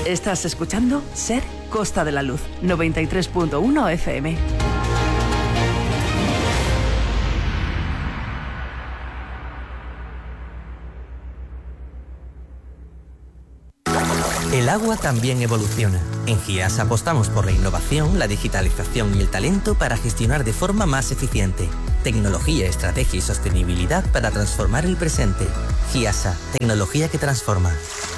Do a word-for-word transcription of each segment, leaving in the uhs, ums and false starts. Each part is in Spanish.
Estás escuchando Ser Costa de la Luz, noventa y tres punto uno F M. El agua también evoluciona. En GIAS apostamos por la innovación, la digitalización y el talento para gestionar de forma más eficiente. Tecnología, estrategia y sostenibilidad para transformar el presente. GIASA, tecnología que transforma.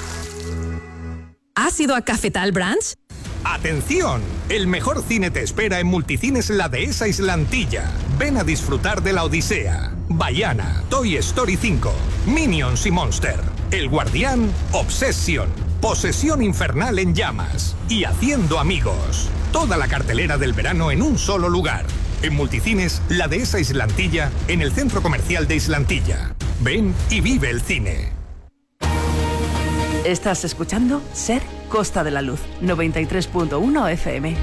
¿Has ido a Cafetal Branch? ¡Atención! El mejor cine te espera en Multicines La Dehesa Islantilla. Ven a disfrutar de La Odisea, Vaiana, Toy Story cinco, Minions y Monster, El Guardián, Obsession, Posesión Infernal en Llamas y Haciendo Amigos. Toda la cartelera del verano en un solo lugar. En Multicines La Dehesa Islantilla, en el Centro Comercial de Islantilla. Ven y vive el cine. Estás escuchando Ser Costa de la Luz, noventa y tres punto uno F M.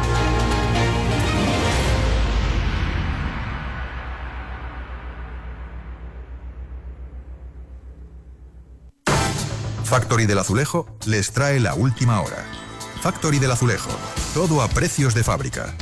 Factory del Azulejo les trae la última hora. Factory del Azulejo, todo a precios de fábrica.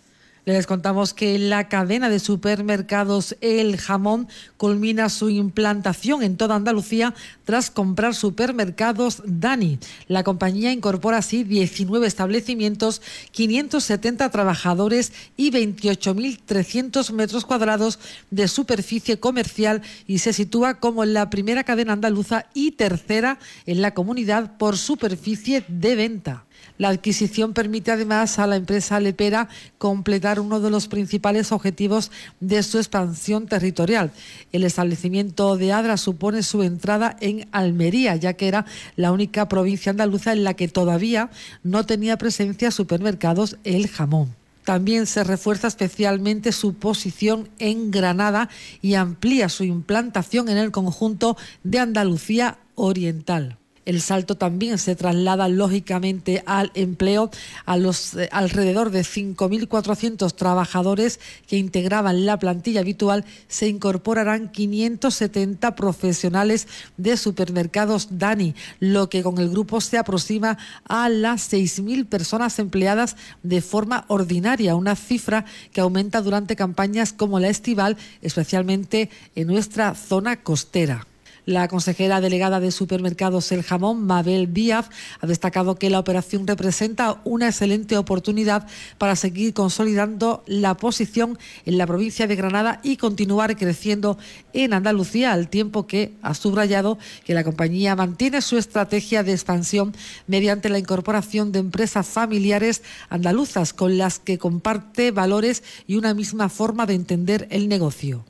Les contamos que la cadena de supermercados El Jamón culmina su implantación en toda Andalucía tras comprar supermercados Dani. La compañía incorpora así diecinueve establecimientos, quinientos setenta trabajadores y veintiocho mil trescientos metros cuadrados de superficie comercial y se sitúa como la primera cadena andaluza y tercera en la comunidad por superficie de venta. La adquisición permite además a la empresa lepera completar uno de los principales objetivos de su expansión territorial. El establecimiento de Adra supone su entrada en Almería, ya que era la única provincia andaluza en la que todavía no tenía presencia supermercados El Jamón. También se refuerza especialmente su posición en Granada y amplía su implantación en el conjunto de Andalucía Oriental. El salto también se traslada lógicamente al empleo. A los eh, alrededor de cinco mil cuatrocientos trabajadores que integraban la plantilla habitual se incorporarán quinientos setenta profesionales de supermercados Dani, lo que con el grupo se aproxima a las seis mil personas empleadas de forma ordinaria, una cifra que aumenta durante campañas como la estival, especialmente en nuestra zona costera. La consejera delegada de Supermercados El Jamón, Mabel Díaz, ha destacado que la operación representa una excelente oportunidad para seguir consolidando la posición en la provincia de Granada y continuar creciendo en Andalucía, al tiempo que ha subrayado que la compañía mantiene su estrategia de expansión mediante la incorporación de empresas familiares andaluzas con las que comparte valores y una misma forma de entender el negocio.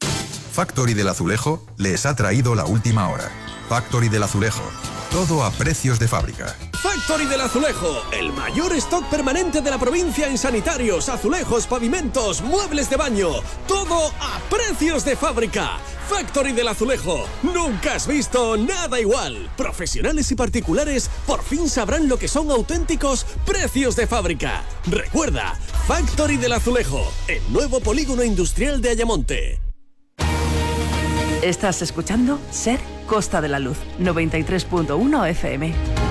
Factory del Azulejo les ha traído la última hora. Factory del Azulejo, todo a precios de fábrica. Factory del Azulejo, el mayor stock permanente de la provincia en sanitarios, azulejos, pavimentos, muebles de baño, todo a precios de fábrica. Factory del Azulejo, nunca has visto nada igual. Profesionales y particulares por fin sabrán lo que son auténticos precios de fábrica. Recuerda, Factory del Azulejo, el nuevo polígono industrial de Ayamonte. Estás escuchando Ser Costa de la Luz, noventa y tres punto uno F M.